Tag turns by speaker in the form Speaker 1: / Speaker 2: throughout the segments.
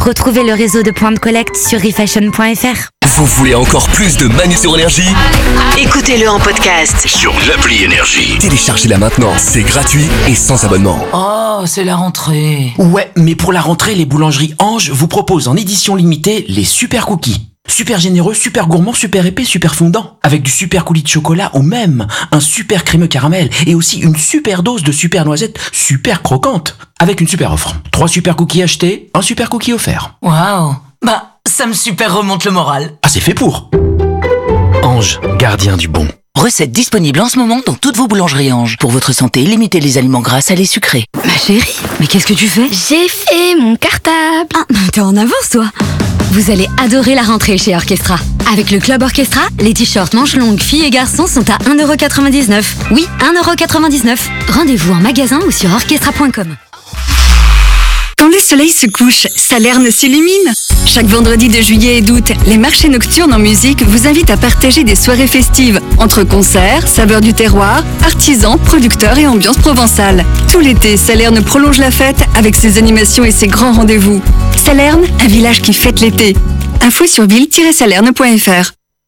Speaker 1: Retrouvez le réseau de points de collecte sur refashion.fr.
Speaker 2: Vous voulez encore plus de Manu sur Énergie ?
Speaker 3: Écoutez-le en podcast
Speaker 2: Sur l'appli Énergie. Téléchargez-la maintenant, c'est gratuit et sans abonnement.
Speaker 4: Oh, c'est la rentrée.
Speaker 5: Ouais, mais pour la rentrée, les boulangeries Ange vous proposent en édition limitée les super cookies. Super généreux, super gourmand, super épais, super fondant. Avec du super coulis de chocolat ou même un super crémeux caramel et aussi une super dose de super noisettes super croquante. Avec une super offre. 3 super cookies achetés, un super cookie offert.
Speaker 4: Waouh. Bah, ça me super remonte le moral.
Speaker 5: Ah, c'est fait pour. Ange, gardien du bon.
Speaker 4: Recette disponible en ce moment dans toutes vos boulangeries Ange. Pour votre santé, limitez les aliments gras, salés, sucrés.
Speaker 6: Ma chérie, mais qu'est-ce que tu fais?
Speaker 1: J'ai fait mon cartable.
Speaker 6: Ah, t'es en avance, toi. Vous allez adorer la rentrée chez Orchestra. Avec le Club Orchestra, les t-shirts manches longues filles et garçons sont à 1,99€. Oui, 1,99€. Rendez-vous en magasin ou sur orchestra.com.
Speaker 7: Quand le soleil se couche, Salerne s'illumine. Chaque vendredi de juillet et d'août, les marchés nocturnes en musique vous invitent à partager des soirées festives entre concerts, saveurs du terroir, artisans, producteurs et ambiance provençale. Tout l'été, Salerne prolonge la fête avec ses animations et ses grands rendez-vous. Salerne, un village qui fête l'été. Info sur ville-salerne.fr.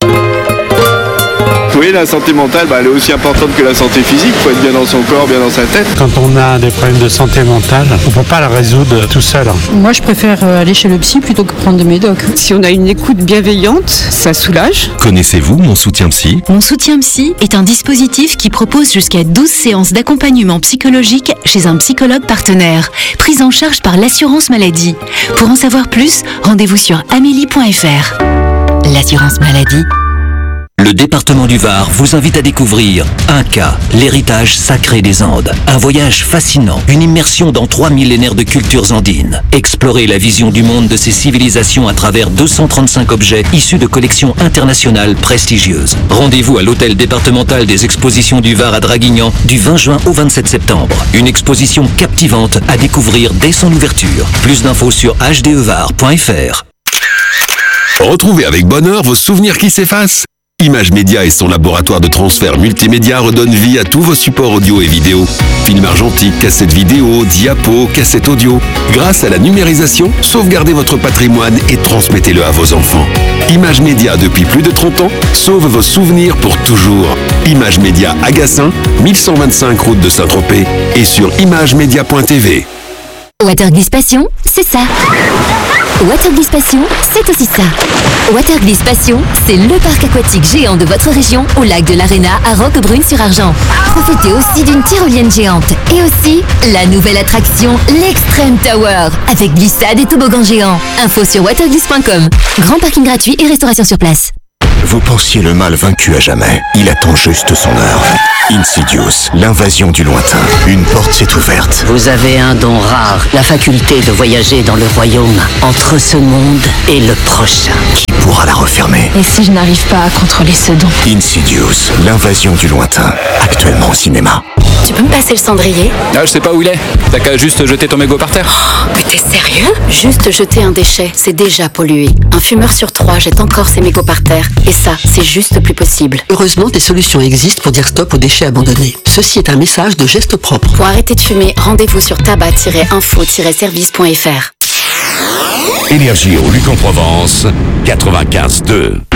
Speaker 8: Oui, la santé mentale, elle est aussi importante que la santé physique. Il faut être bien dans son corps, bien dans sa tête.
Speaker 9: Quand on a des problèmes de santé mentale, on ne peut pas la résoudre tout seul.
Speaker 10: Moi, je préfère aller chez le psy plutôt que prendre des médocs.
Speaker 11: Si on a une écoute bienveillante, ça soulage.
Speaker 2: Connaissez-vous Mon Soutien Psy ?
Speaker 12: Mon Soutien Psy est un dispositif qui propose jusqu'à 12 séances d'accompagnement psychologique chez un psychologue partenaire, prise en charge par l'assurance maladie. Pour en savoir plus, rendez-vous sur amélie.fr. L'assurance maladie.
Speaker 13: Le département du Var vous invite à découvrir Inca, l'héritage sacré des Andes. Un voyage fascinant, une immersion dans 3 millénaires de cultures andines. Explorez la vision du monde de ces civilisations à travers 235 objets issus de collections internationales prestigieuses. Rendez-vous à l'hôtel départemental des expositions du Var à Draguignan du 20 juin au 27 septembre. Une exposition captivante à découvrir dès son ouverture. Plus d'infos sur hdevar.fr.
Speaker 14: Retrouvez avec bonheur vos souvenirs qui s'effacent. Image Média et son laboratoire de transfert multimédia redonnent vie à tous vos supports audio et vidéo. Films argentiques, cassettes vidéo, diapos, cassettes audio. Grâce à la numérisation, sauvegardez votre patrimoine et transmettez-le à vos enfants. Image Média depuis plus de 30 ans sauve vos souvenirs pour toujours. Image Média à Gassin, 1125 route de Saint-Tropez et sur imagemedia.tv.
Speaker 6: Waterglisse Passion, c'est ça. Waterglisse Passion, c'est aussi ça. Waterglisse Passion, c'est le parc aquatique géant de votre région au lac de l'Arena à Roquebrune-sur-Argent. Profitez aussi d'une tyrolienne géante et aussi la nouvelle attraction, l'Extreme Tower, avec glissade et toboggan géant. Info sur waterglisse.com. Grand parking gratuit et restauration sur place.
Speaker 15: Vous pensiez le mal vaincu à jamais. Il attend juste son heure. Insidious, l'invasion du lointain. Une porte s'est ouverte.
Speaker 16: Vous avez un don rare, la faculté de voyager dans le royaume, entre ce monde et le prochain.
Speaker 15: Qui pourra la refermer?
Speaker 10: Et si je n'arrive pas à contrôler ce don?
Speaker 15: Insidious, l'invasion du lointain. Actuellement au cinéma.
Speaker 6: Tu peux me passer le cendrier?
Speaker 17: Ah, je sais pas où il est. T'as qu'à juste jeter ton mégot par terre.
Speaker 6: Oh, mais t'es sérieux? Juste jeter un déchet, c'est déjà pollué. Un fumeur sur 3 jette encore ses mégots par terre. Et ça, c'est juste plus possible.
Speaker 18: Heureusement, des solutions existent pour dire stop aux déchets abandonnés. Ceci est un message de Gestes Propres.
Speaker 6: Pour arrêter de fumer, rendez-vous sur tabac-info-service.fr.
Speaker 2: Énergie au Luc en Provence, 95.2.